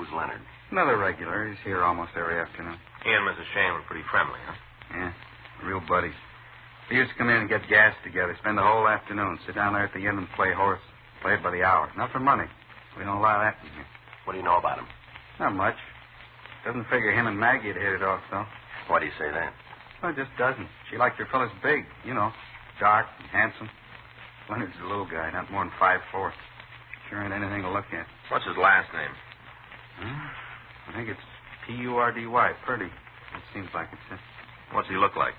Who's Leonard? Another regular. He's here almost every afternoon. He and Mrs. Shane were pretty friendly, huh? Yeah, real buddies. They used to come in and get gas together, spend the whole afternoon, sit down there at the inn and play horse. Play it by the hour. Not for money. We don't allow that in here. What do you know about him? Not much. Doesn't figure him and Maggie had hit it off, though. Why do you say that? Well, it just doesn't. She liked her fellas big, you know, dark and handsome. Leonard's a little guy, not more than 5'4". Sure ain't anything to look at. What's his last name? I think it's P-U-R-D-Y, Purdy. It seems like it's... What's he look like?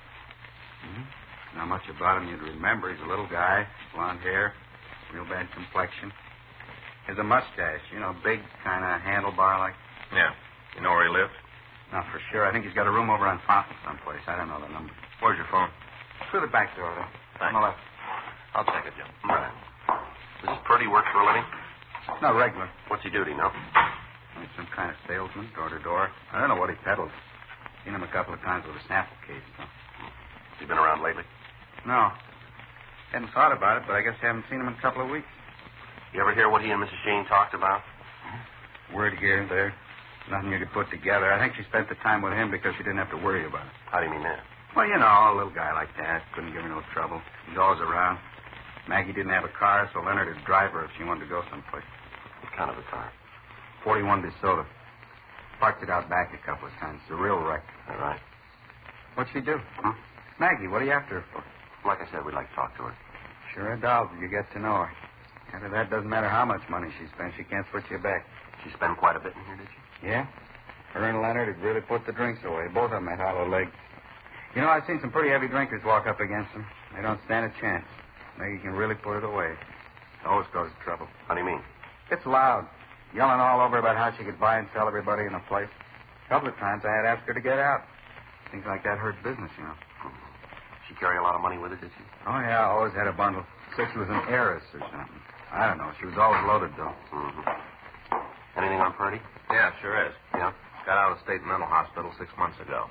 Not much about him you'd remember. He's a little guy, blonde hair, real bad complexion. Has a mustache, you know, big, kind of handlebar-like. Yeah. You know where he lives? Not for sure. I think he's got a room over on Fountain someplace. I don't know the number. Where's your phone? Through the back door, there. Thanks. On the left. I'll check it, Jim. All right. Does this Purdy work for a living? No, regular. What's he do, do you know? He's some kind of salesman, door to door. I don't know what he peddles. Seen him a couple of times with a Snapple case, though. Has he been around lately? No. Hadn't thought about it, but I guess I haven't seen him in a couple of weeks. You ever hear what he and Mrs. Shane talked about? Word here and there. Nothing you could put together. I think she spent the time with him because she didn't have to worry about it. How do you mean that? Well, you know, a little guy like that. Couldn't give her no trouble. He's always around. Maggie didn't have a car, so Leonard would drive her if she wanted to go someplace. What kind of a car? 41 DeSoto. Parked it out back a couple of times. It's a real wreck. All right. What'd she do? Maggie, what are you after her for? Like I said, we'd like to talk to her. Sure a doll if you get to know her. After that, doesn't matter how much money she spends, she can't put you back. She spent quite a bit in here, did she? Yeah? Her and Leonard had really put the drinks away. Both of them had hollow legs. You know, I've seen some pretty heavy drinkers walk up against them. They don't stand a chance. Maggie can really put it away. It always causes trouble. How do you mean? It's loud. Yelling all over about how she could buy and sell everybody in the place. A couple of times I had asked her to get out. Things like that hurt business, you know. She carry a lot of money with her, did she? Oh, yeah, always had a bundle. Said she was an heiress or something. I don't know. She was always loaded, though. Anything on Purdy? Yeah, sure is. Yeah? Got out of the state mental hospital 6 months ago.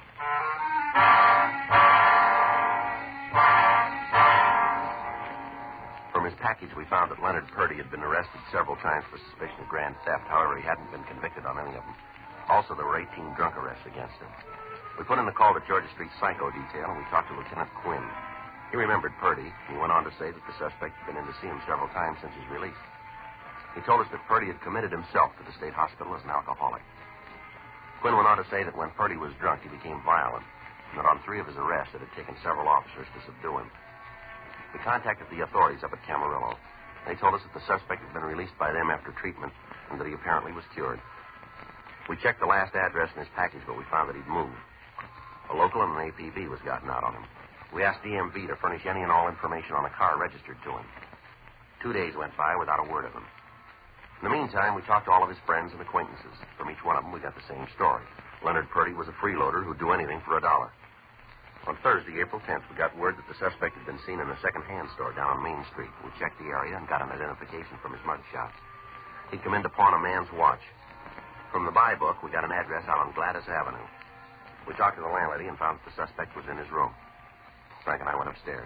From his package, we found that Leonard Purdy had been arrested several times for suspicion of grand theft. However, he hadn't been convicted on any of them. Also, there were 18 drunk arrests against him. We put in the call to Georgia Street Psycho Detail, and we talked to Lieutenant Quinn. He remembered Purdy. He went on to say that the suspect had been in to see him several times since his release. He told us that Purdy had committed himself to the state hospital as an alcoholic. Quinn went on to say that when Purdy was drunk, he became violent, and that on 3 of his arrests, it had taken several officers to subdue him. We contacted the authorities up at Camarillo. They told us that the suspect had been released by them after treatment and that he apparently was cured. We checked the last address in his package, but we found that he'd moved. A local and an APB was gotten out on him. We asked DMV to furnish any and all information on a car registered to him. 2 days went by without a word of him. In the meantime, we talked to all of his friends and acquaintances. From each one of them, we got the same story. Leonard Purdy was a freeloader who'd do anything for $1. On Thursday, April 10th, we got word that the suspect had been seen in a second-hand store down on Main Street. We checked the area and got an identification from his mug shop. He'd come in to pawn a man's watch. From the buy book, we got an address out on Gladys Avenue. We talked to the landlady and found that the suspect was in his room. Frank and I went upstairs.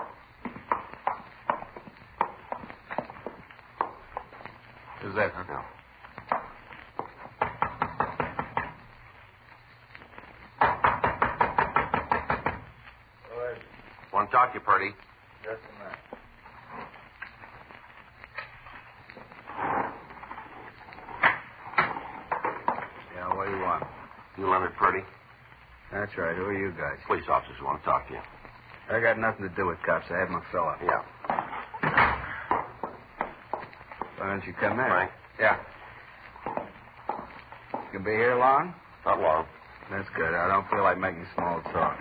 Who's that, huh? No. Want to talk to you, Purdy? Just a minute. Yeah, what do you want? You Leonard Purdy? That's right. Who are you guys? Police officers who want to talk to you. I got nothing to do with cops. I have my fill up. Yeah. Why don't you come in? Frank? Yeah. You be here long? Not long. That's good. I don't feel like making small talk.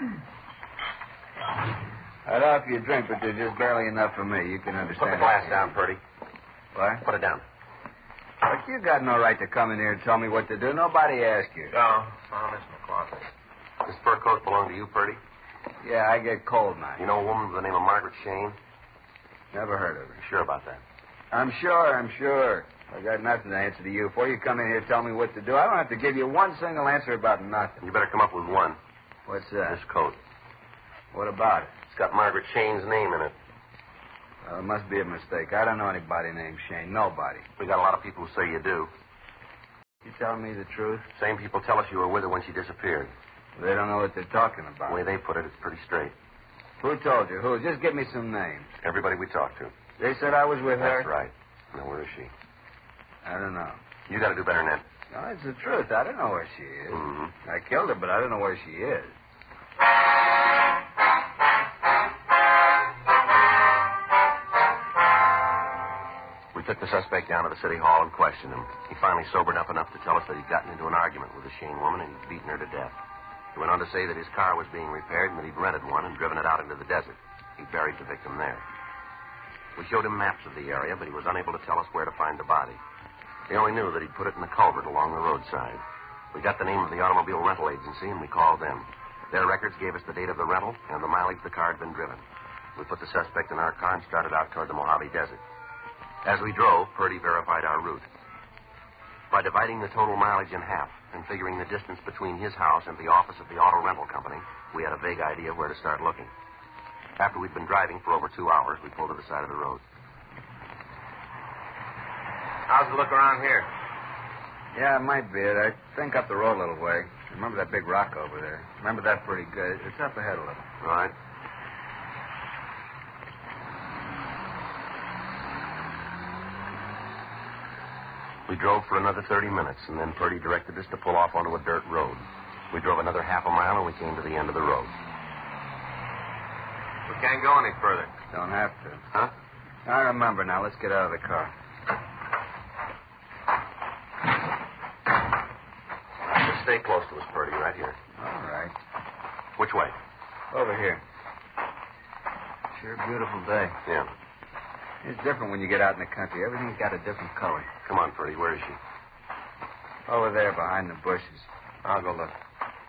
I'd offer you a drink, but there's just barely enough for me. You can understand. Put the glass down, Purdy. What? Put it down. But you got no right to come in here and tell me what to do. Nobody asked you. No, found this in the closet. This fur coat belong to you, Purdy? Yeah, I get cold nights. You know a woman by the name of Margaret Shane? Never heard of her. You sure about that? I'm sure. I got nothing to answer to you. Before you come in here and tell me what to do, I don't have to give you one single answer about nothing. You better come up with one. What's that? This coat. What about it? It's got Margaret Shane's name in it. It must be a mistake. I don't know anybody named Shane. Nobody. We got a lot of people who say you do. You telling me the truth? Same people tell us you were with her when she disappeared. They don't know what they're talking about. The way they put it, it's pretty straight. Who told you? Who? Just give me some names. Everybody we talked to. They said I was with her? That's right. Now, where is she? I don't know. You got to do better than that. No, it's the truth. I don't know where she is. Mm-hmm. I killed her, but I don't know where she is. We took the suspect down to the city hall and questioned him. He finally sobered up enough to tell us that he'd gotten into an argument with the Shane woman and he'd beaten her to death. He went on to say that his car was being repaired and that he'd rented one and driven it out into the desert. He buried the victim there. We showed him maps of the area, but he was unable to tell us where to find the body. He only knew that he'd put it in the culvert along the roadside. We got the name of the automobile rental agency, and we called them. Their records gave us the date of the rental and the mileage the car had been driven. We put the suspect in our car and started out toward the Mojave Desert. As we drove, Purdy verified our route. By dividing the total mileage in half and figuring the distance between his house and the office of the auto rental company, we had a vague idea where to start looking. After we'd been driving for over 2 hours, we pulled to the side of the road. How's it look around here? Yeah, it might be it. I think up the road a little way. Remember that big rock over there? Remember that pretty good. It's up ahead a little. All right. We drove for another 30 minutes, and then Purdy directed us to pull off onto a dirt road. We drove another half a mile, and we came to the end of the road. We can't go any further. Don't have to. Huh? I remember now. Let's get out of the car. Just stay close to us, Purdy, right here. All right. Which way? Over here. Sure beautiful day. Yeah. It's different when you get out in the country. Everything's got a different color. Come on, Purdy. Where is she? Over there behind the bushes. I'll go look.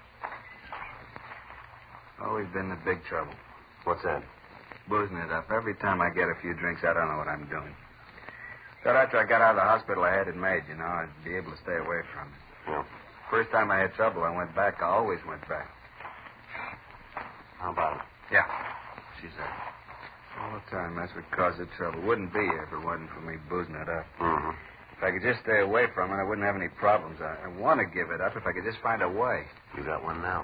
Always been the big trouble. What's that? Boozing it up. Every time I get a few drinks, I don't know what I'm doing. Thought after I got out of the hospital, I had it made, you know. I'd be able to stay away from it. Yeah. First time I had trouble, I went back. I always went back. How about it? Yeah. She's there. All the time, that's what caused the trouble. Wouldn't be if it wasn't for me boozing it up. Mm-hmm. If I could just stay away from it, I wouldn't have any problems. I want to give it up if I could just find a way. You got one now.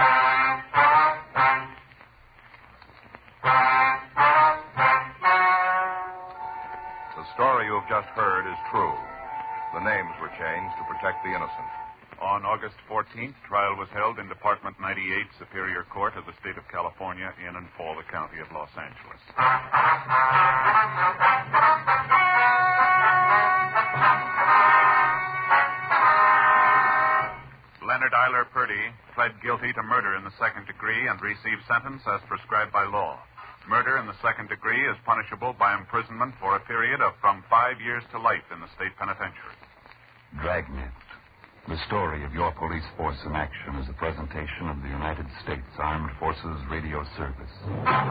The story you have just heard is true. The names were changed to protect the innocent. On August 14th, trial was held in Department 98, Superior Court of the State of California in and for the County of Los Angeles. Leonard Eiler Purdy pled guilty to murder in the second degree and received sentence as prescribed by law. Murder in the second degree is punishable by imprisonment for a period of from 5 years to life in the state penitentiary. Dragnet. The story of your police force in action is a presentation of the United States Armed Forces Radio Service.